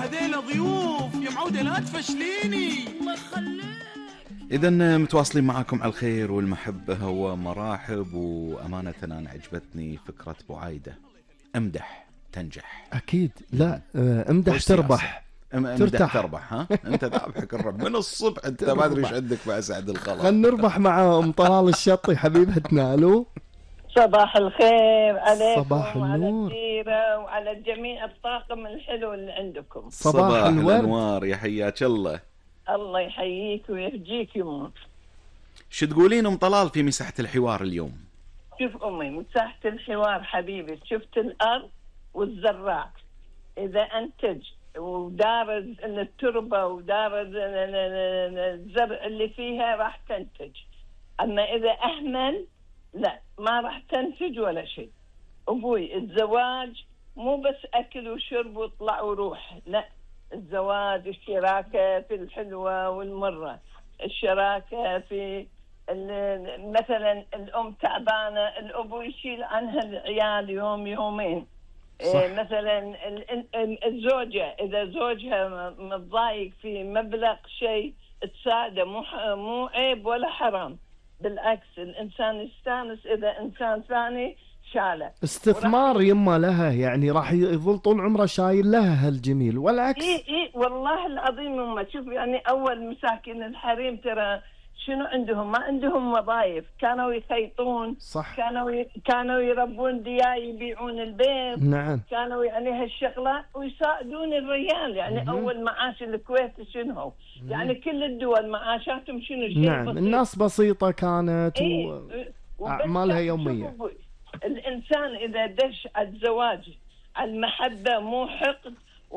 هذيلا ضيوف يا معودة لا تفشليني. الله يخليك. إذن متواصلين معاكم على الخير والمحبة ومراحب. وأمانة أنا عجبتني فكرة بعايدة، امدح تنجح. أكيد. لا امدح تربح، امدح تربح. ها أنت ذابحك الرب من الصبح، أنت ما أدري إيش عندك مع سعد الخلق. خلينا نربح مع أم طلال الشطي حبيبتنا. ألو صباح الخير عليكم. صباح وعلى النور. الديرة وعلى جميع الطاقم الحلو اللي عندكم. صباح الورد. الأنوار يا حياك الله. الله يحييك ويهديك يمه. شو تقولين أم طلال في مساحة الحوار اليوم؟ شوف أمي، مساحة الحوار حبيبي، شفت الأرض والزراع إذا أنتج ودارز التربة ودارز الزرع اللي فيها راح تنتج. أما إذا أهمل لا ما راح تنتج ولا شيء. أبوي الزواج مو بس أكل وشرب وطلع وروح، لا، الزواج الشراكة في الحلوة والمرة، الشراكة في مثلا الأم تعبانة الأبو يشيل عنها العيال يوم يومين. مثلا الزوجة إذا زوجها متضايق في مبلغ شيء تساعده، مو عيب ولا حرام، بالعكس الإنسان يستانس إذا إنسان ثاني شاله. استثمار يما لها، يعني راح يظل طول عمره شايل لها هالجميل والعكس. إيه والله العظيم يما. شوف يعني أول مساكين الحريم ترى شنو عندهم؟ ما عندهم وظائف، كانوا يخيطون. صح. كانوا يربون دياي يبيعون البيض. نعم. كانوا يعني هالشغلة ويساعدون الرجال. يعني أول معاش الكويت شنو؟ يعني كل الدول معاشاتهم شنو؟ شيء نعم بسيط. الناس بسيطة كانت أعمالها يومية. الإنسان إذا دش على الزواج على المحبة مو حقد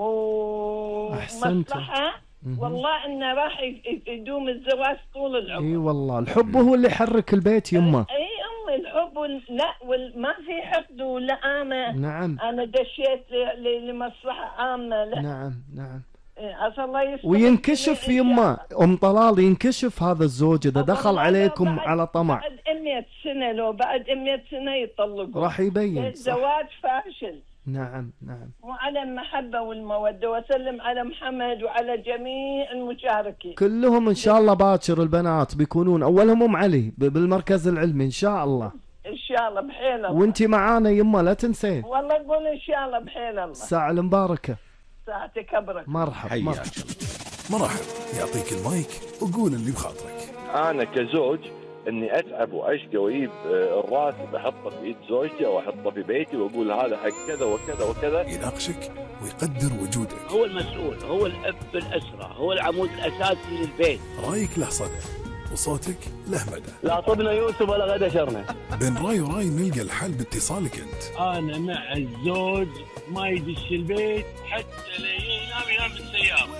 ومصلحة، والله إنه راح يدوم الزواج طول العمر. اي والله الحب هو اللي يحرك البيت يما. اي امي الحب لا ما في حقد ولا عامة. نعم. انا دشيت لمصلحة عامة. لا. نعم. عسى الله يستر. وينكشف يما ام طلال، ينكشف هذا الزوج اذا دخل عليكم على طمع. بعد 100 سنة لو بعد 100 سنة يطلقوا راح يبين. الزواج فاشل. نعم. وعلى المحبة والمودة. وسلم على محمد وعلى جميع المشاركين كلهم ان شاء الله. باكر البنات بيكونون اولهم ام علي بالمركز العلمي ان شاء الله. ان شاء الله بحيل الله. وانتي معانا يما لا تنسين. والله اقول ان شاء الله بحيل الله. الساعة المباركة. ساعتك ابرك. مرحبا. مرحبا. يعطيك المايك وقول اللي بخاطرك. انا كزوج اني اتعب واشقى واجيب الراتب احطه في ايد زوجتي او احطه في بيتي واقول هذا حق كذا وكذا وكذا. يناقشك ويقدر وجودك. هو المسؤول، هو الاب الاسره، هو العمود الاساسي للبيت. رايك له صدى وصوتك له مدى. لا طبنا يوسف ولا غدا شرنا. بين راي وراي نلقى الحل باتصالك انت. انا مع الزوج ما يدش البيت حتى لا ينام بالسياره.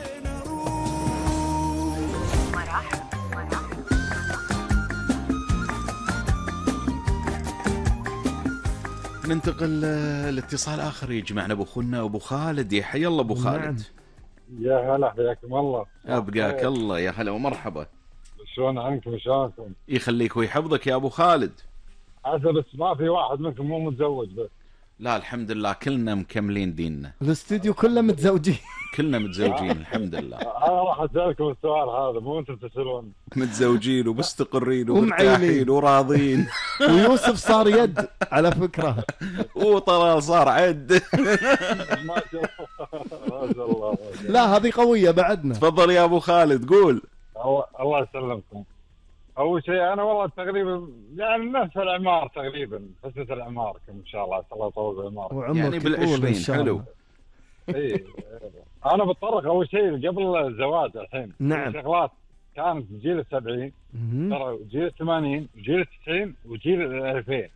ننتقل لاتصال آخر يجمعنا أبو خلنا وأبو خالد. يا حي الله أبو خالد. نعم. يا هلا حياكم الله. أبقاك الله يا هلا ومرحبا. شلون عنكم وشلونكم؟ يخليك ويحفظك يا أبو خالد. عسى بس ما في واحد منكم مو متزوج بس. لا الحمد لله كلنا مكملين ديننا. الاستديو كله متزوجين. كلنا متزوجين الحمد لله. أنا راح أسألكم السؤال هذا مو أنتم تسألون. متزوجين ومستقرين ومرتاحين وراضين. ويوسف صار يد على فكرة. وطلال صار عد. ما شاء الله. لا هذه قوية بعدنا. تفضل يا أبو خالد قول. الله يسلمكم. أول شيء أنا والله تقريبا يعني نفس الأعمار تقريبا، حسنة الأعمار إن شاء الله. الله يطول بعمرك. يعني بالعشرين حلو. إيه أنا بتطرق أول شيء قبل الزواج الحين. نعم. شغلات كانت جيل 70 ترى جيل 80 وجيل 90 وجيل 2000.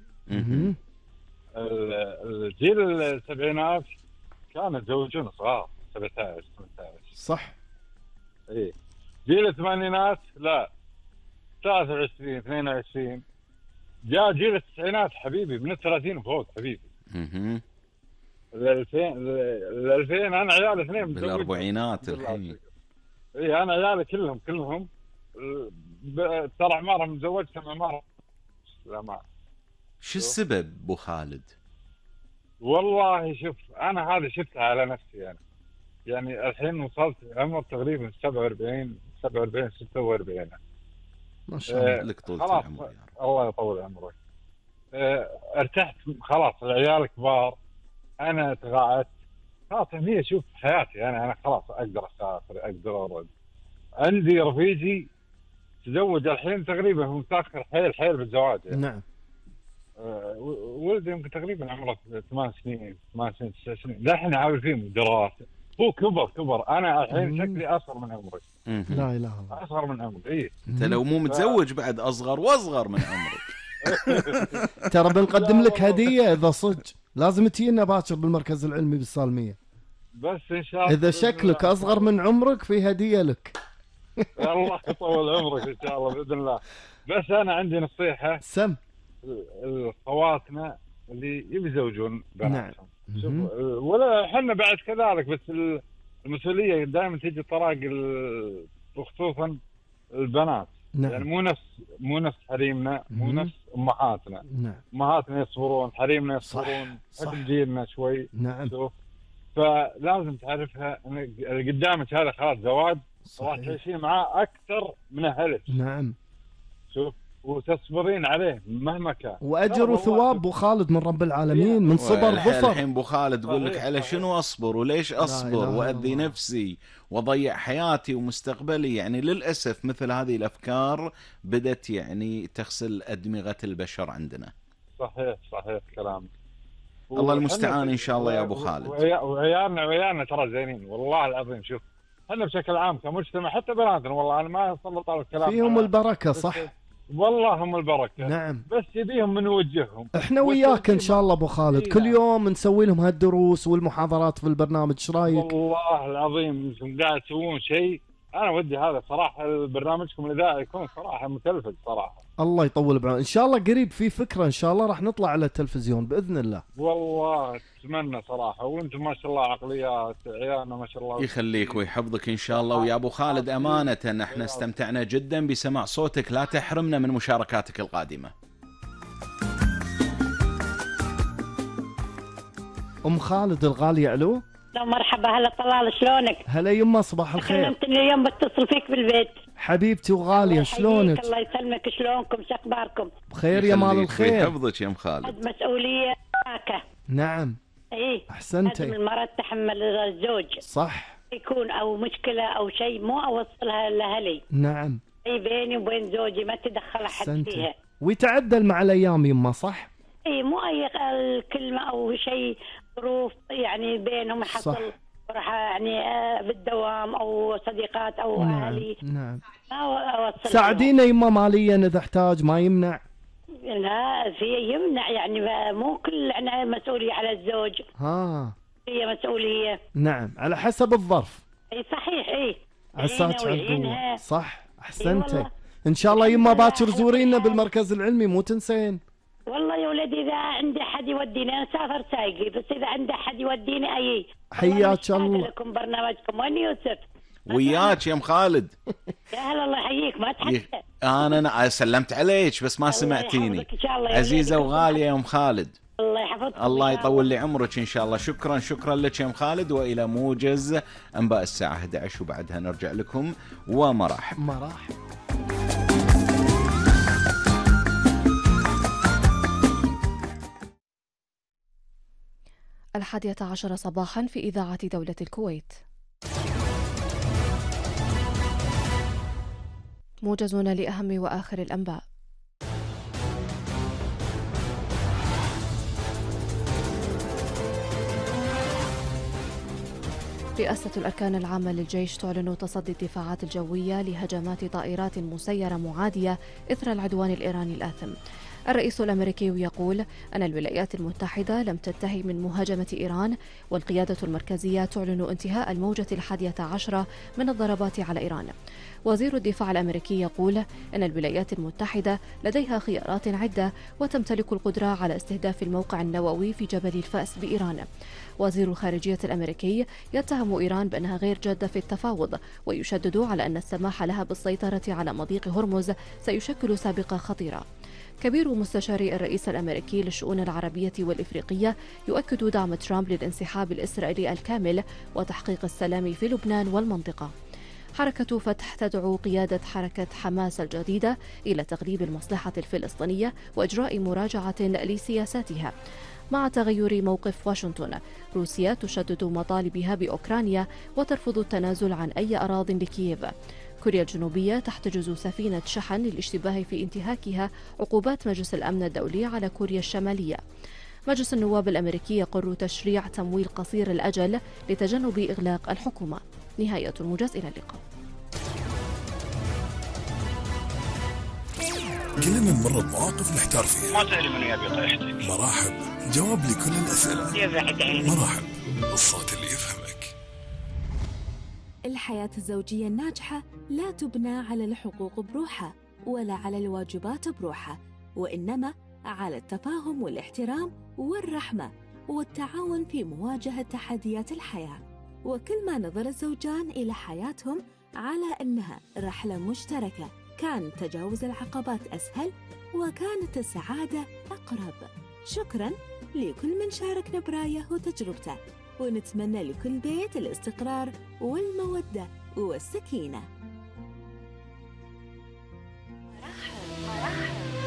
الجيل السبعينات كانوا يتزوجون صغار 17 18. صح. إيه جيل الثمانينات لا 23 22. جاء جيل التسعينات حبيبي من 30 وفوق حبيبي. ال2000 انا عيالي اثنين بالاربعينات الحين. اي انا عيالي كلهم ترى اعمارهم متزوجتهم اعمار. شو السبب ابو خالد؟ والله شوف انا هذا شفتها على نفسي يعني. يعني الحين وصلت عمر تقريبا 47 46. ما شاء الله. لك طول خلاص العمر يا رب. الله يطول عمرك. ارتحت خلاص، العيال كبار، انا تقاعدت خلاص. هي شوف حياتي انا خلاص اقدر اسافر، اقدر ارد. عندي رفيجي تزوج الحين تقريبا هو متاخر حيل بالزواج يعني. نعم. ولدي يمكن تقريبا عمره 8 سنين 9 سنين، للحين عاوز فيهم الدراسه. هو كبر انا الحين شكلي اصغر من عمري. لا اله الا الله. اصغر من عمري. اي انت لو مو متزوج بعد اصغر واصغر من عمرك. ترى بنقدم لك هديه اذا صدق، لازم تجينا باكر بالمركز العلمي بالسالميه. بس ان شاء الله اذا شكلك اصغر من عمرك في هديه لك. الله يطول عمرك ان شاء الله باذن الله. بس انا عندي نصيحه سم خواتنا اللي يبي يزوجون بناتهم. نعم. شوف ولا احنا بعد كذلك، بس المسؤوليه دائما تجي طراق وخصوصا البنات. نعم. يعني مو نفس حريمنا، مو نفس امهاتنا. نعم. امهاتنا يصبرون، حريمنا يصبرون، صح. حتى جيلنا شوي. نعم. شوف فلازم تعرفها ان اللي قدامك هذا خلاص زواج، راح تعيشين معاه اكثر من اهلك. نعم. شوف وتصبرين عليه مهما كان، واجر وثواب ابو خالد من رب العالمين، من صبر ظفر. الحين ابو خالد تقول لك على شنو اصبر وليش اصبر واذي نفسي واضيع حياتي ومستقبلي. يعني للاسف مثل هذه الافكار بدت يعني تغسل ادمغه البشر عندنا. صحيح كلامك. الله المستعان ان شاء الله يا ابو خالد. وعيالنا ترى زينين والله العظيم. شوف احنا بشكل عام كمجتمع حتى بناتنا والله انا ما اسلط على الكلام فيهم البركه. صح والله هم البركه. نعم. بس يبيهم من نوجههم. احنا وياك ان شاء الله ابو خالد، كل يوم نسوي لهم هالدروس والمحاضرات في البرنامج. ايش رايك؟ والله العظيم انتم قاعد تسوون شيء، انا ودي هذا صراحه برنامجكم الاذاعي يكون صراحه متلفز صراحه. الله يطول بعمرك. ان شاء الله قريب في فكره ان شاء الله راح نطلع على التلفزيون باذن الله. والله اتمنى صراحه. وانتم ما شاء الله عقليات عيالنا ما شاء الله. يخليك ويحفظك ان شاء الله. ويا ابو خالد امانه احنا استمتعنا جدا بسماع صوتك، لا تحرمنا من مشاركاتك القادمه. ام خالد الغاليه، الو. مرحبا، هلا طلال شلونك؟ هلا يمه، صباح الخير. كلمتني اليوم بتصل فيك بالبيت. حبيبتي وغاليه شلونك؟ الله يسلمك، شلونكم؟ شو اخباركم؟ بخير يا مال الخير. يحفظك يا ام خالد. مسؤوليه. نعم. ايه احسنتي. لازم المرأة تحمل الزوج. صح. يكون او مشكله او شيء مو اوصلها لاهلي. نعم. اي بيني وبين زوجي ما تدخل احد فيها. ويتعدل مع الايام يمه، صح؟ اي مو اي كلمه او شيء ظروف يعني بينهم يحصل راح يعني بالدوام او صديقات او اهلي. نعم. ما اوصل. ساعدينا يمه ماليا اذا احتاج، ما يمنع. لا في يمنع يعني مو كل احنا مسؤوليه على الزوج. هي مسؤوليه. نعم على حسب الظرف. اي صحيح. اي عساك عالقوة. صح احسنتي. ان شاء الله يمه باكر زورينا بالمركز العلمي مو تنسين. والله يا ولدي اذا عندي حد يوديني، انا سافر سايقي، بس اذا عندي حد يوديني اي. حياك الله. لكم برنامجكم. وين يوسف؟ وياك يا ام خالد. يا هلا الله يحييك. ما تحكي. انا سلمت عليك بس ما سمعتيني. عزيزه وغاليه يا ام خالد. الله يحفظك. الله يطول لي عمرك ان شاء الله. شكرا لك يا ام خالد. والى موجز انباء الساعه 11 وبعدها نرجع لكم ومراحب. الحادية عشر صباحا في إذاعة دولة الكويت. موجزون لأهم وآخر الأنباء. رئاسة الأركان العامة للجيش تعلن تصدي الدفاعات الجوية لهجمات طائرات مسيرة معادية إثر العدوان الإيراني الآثم. الرئيس الأمريكي يقول أن الولايات المتحدة لم تنتهي من مهاجمة إيران، والقيادة المركزية تعلن انتهاء الموجة 11 من الضربات على إيران. وزير الدفاع الأمريكي يقول أن الولايات المتحدة لديها خيارات عدة وتمتلك القدرة على استهداف الموقع النووي في جبل الفأس بإيران. وزير الخارجية الأمريكي يتهم إيران بأنها غير جادة في التفاوض، ويشدد على أن السماح لها بالسيطرة على مضيق هرمز سيشكل سابقة خطيرة. كبير مستشاري الرئيس الأمريكي للشؤون العربية والإفريقية يؤكد دعم ترامب للانسحاب الإسرائيلي الكامل وتحقيق السلام في لبنان والمنطقة. حركة فتح تدعو قيادة حركة حماس الجديدة إلى تغليب المصلحة الفلسطينية وإجراء مراجعة لسياساتها. مع تغير موقف واشنطن، روسيا تشدد مطالبها بأوكرانيا وترفض التنازل عن أي أراضٍ لكييف. كوريا الجنوبية تحتجز سفينة شحن للاشتباه في انتهاكها عقوبات مجلس الأمن الدولي على كوريا الشمالية. مجلس النواب الأمريكي يقر تشريع تمويل قصير الأجل لتجنب إغلاق الحكومة. نهاية الموجز، إلى اللقاء. كلنا نمر بمواقف نحتار فيها. ما تدري من يبي طيحتك. مراحب، جواب لكل الأسئلة. مراحب، الصوت اللي يفهمك. الحياة الزوجية الناجحة لا تبنى على الحقوق بروحها ولا على الواجبات بروحها، وإنما على التفاهم والاحترام والرحمة والتعاون في مواجهة تحديات الحياة. وكل ما نظر الزوجان إلى حياتهم على أنها رحلة مشتركة، كان تجاوز العقبات أسهل وكانت السعادة أقرب. شكراً لكل من شاركنا برايه وتجربته، ونتمنى لكل بيت الاستقرار والمودة والسكينة.